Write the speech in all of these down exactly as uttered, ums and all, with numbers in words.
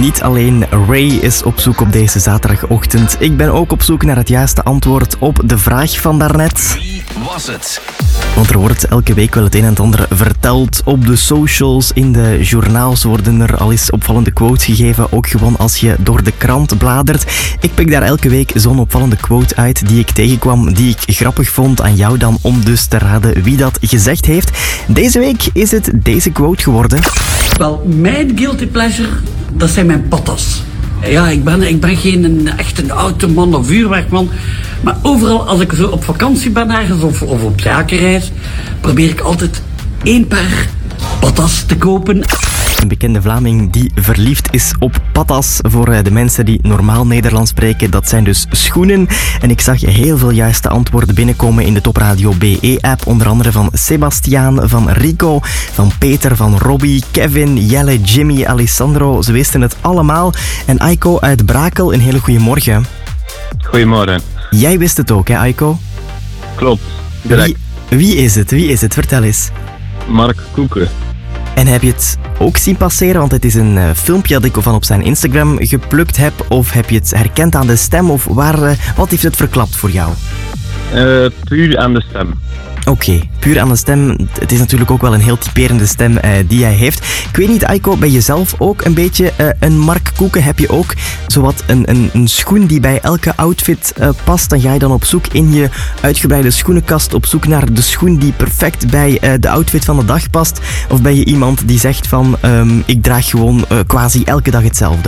Niet alleen Ray is op zoek op deze zaterdagochtend. Ik ben ook op zoek naar het juiste antwoord op de vraag van daarnet. Wie was het? Want er wordt elke week wel het een en het ander verteld op de socials, in de journaals worden er al eens opvallende quotes gegeven, ook gewoon als je door de krant bladert. Ik pik daar elke week zo'n opvallende quote uit die ik tegenkwam, die ik grappig vond, aan jou dan om dus te raden wie dat gezegd heeft. Deze week is het deze quote geworden. Wel, mijn guilty pleasure, dat zijn mijn patas. Ja, ik ben, ik ben geen een, echt een automan of vuurwerkman. Maar overal als ik zo op vakantie ben ergens of, of op zakenreis, probeer ik altijd één paar patas te kopen. Een bekende Vlaming die verliefd is op patas. Voor de mensen die normaal Nederlands spreken, dat zijn dus schoenen. En ik zag heel veel juiste antwoorden binnenkomen in de Top Radio B E-app. Onder andere van Sebastiaan, van Rico, van Peter, van Robbie, Kevin, Jelle, Jimmy, Alessandro. Ze wisten het allemaal. En Aiko uit Brakel, een hele goede morgen. Goedemorgen. Jij wist het ook, hè Aiko? Klopt, direct. Wie, wie is het? Wie is het? Vertel eens. Mark Koeken. En heb je het ook zien passeren? Want het is een uh, filmpje dat ik van op zijn Instagram geplukt heb. Of heb je het herkend aan de stem? Of waar, uh, wat heeft het verklapt voor jou? Uh, puur aan de stem. Oké, okay, puur aan de stem. Het is natuurlijk ook wel een heel typerende stem uh, die hij heeft. Ik weet niet, Aiko, ben je zelf ook een beetje uh, een Mark Koeken? Heb je ook zowat een, een, een schoen die bij elke outfit uh, past? Dan ga je dan op zoek in je uitgebreide schoenenkast op zoek naar de schoen die perfect bij uh, de outfit van de dag past? Of ben je iemand die zegt van, um, ik draag gewoon uh, quasi elke dag hetzelfde?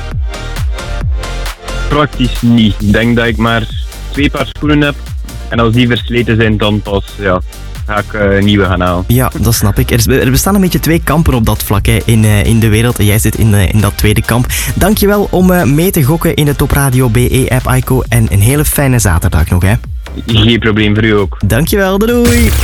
Praktisch niet. Ik denk dat ik maar twee paar schoenen heb. En als die versleten zijn, dan pas ja, ga ik uh, nieuwe gaan halen. Ja, dat snap ik. Er, er bestaan een beetje twee kampen op dat vlak hè, in, uh, in de wereld. En jij zit in, uh, in dat tweede kamp. Dankjewel om uh, mee te gokken in de Top Radio B E-app, Aiko. En een hele fijne zaterdag nog, hè. Geen probleem voor u ook. Dankjewel, doei doei.